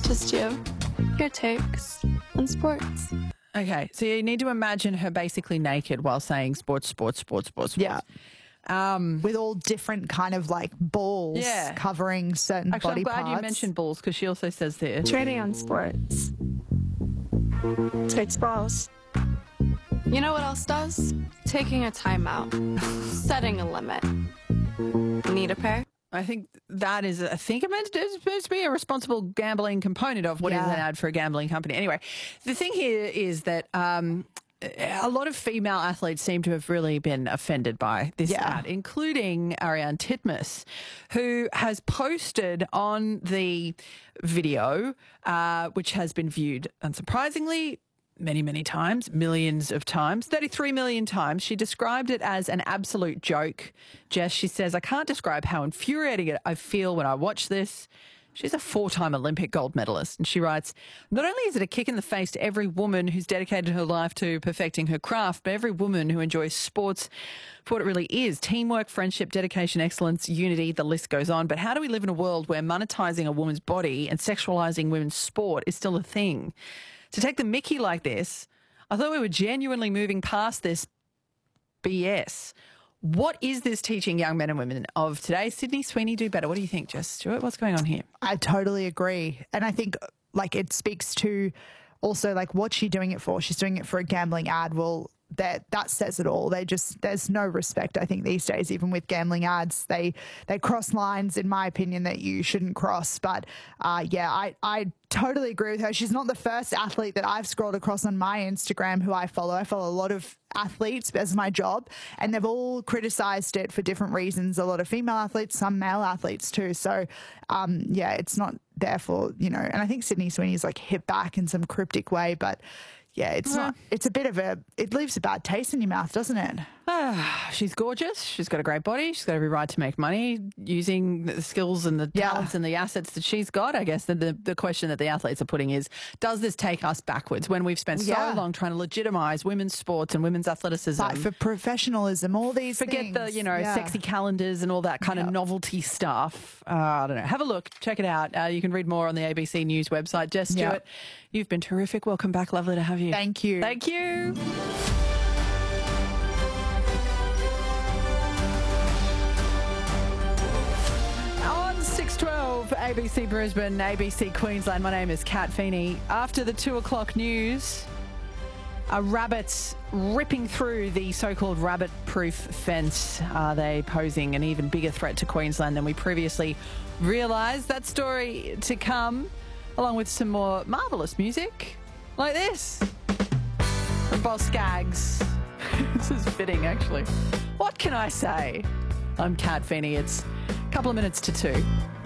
Just you. Your takes on sports. Okay, so you need to imagine her basically naked while saying sports, sports, sports, sports, sports. Yeah. With all different kind of like balls covering certain Actually, body I'm glad parts. you mentioned balls because she also says there. Trading on sports. Takes balls. You know what else does? Taking a timeout. Setting a limit. Need a pair? I think that is, it's supposed to be a responsible gambling component of what is an ad for a gambling company. Anyway, the thing here is that a lot of female athletes seem to have really been offended by this ad, including Ariane Titmus, who has posted on the video, which has been viewed, unsurprisingly, many, many times, millions of times, 33 million times. She described it as an absolute joke. Jess, she says, I can't describe how infuriating I feel when I watch this. She's a 4-time Olympic gold medalist. And she writes, not only is it a kick in the face to every woman who's dedicated her life to perfecting her craft, but every woman who enjoys sports for what it really is, teamwork, friendship, dedication, excellence, unity, the list goes on. But how do we live in a world where monetizing a woman's body and sexualizing women's sport is still a thing? To take the mickey like this, I thought we were genuinely moving past this BS. What is this teaching young men and women of today? Sydney Sweeney, do better. What do you think, Jess Stewart? What's going on here? I totally agree. And I think like it speaks to also like what's she doing it for? She's doing it for a gambling ad. Well, that says it all. There's no respect, I think, these days, even with gambling ads. They cross lines, in my opinion, that you shouldn't cross. But I totally agree with her. She's not the first athlete that I've scrolled across on my Instagram who I follow. I follow a lot of athletes as my job, and they've all criticized it for different reasons. A lot of female athletes, some male athletes too. So, it's not there for, and I think Sydney Sweeney's like hit back in some cryptic way, but yeah, it's not. It's a bit of it leaves a bad taste in your mouth, doesn't it? She's gorgeous. She's got a great body. She's got every right to make money using the skills and the talents and the assets that she's got. I guess the question that the athletes are putting is, does this take us backwards when we've spent so long trying to legitimize women's sports and women's athleticism? Fight for professionalism, all these Forget things. the, sexy calendars and all that kind of novelty stuff. I don't know. Have a look. Check it out. You can read more on the ABC News website. Jess Stewart, you've been terrific. Welcome back. Lovely to have you. Thank you. Thank you. On 612 ABC Brisbane, ABC Queensland, my name is Kat Feeney. After the 2 o'clock news, a rabbit ripping through the so-called rabbit-proof fence. Are they posing an even bigger threat to Queensland than we previously realised? That story to come, along with some more marvellous music like this from Boss Skaggs. This is fitting, actually. What can I say? I'm Kat Feeney. It's a couple of minutes to 2.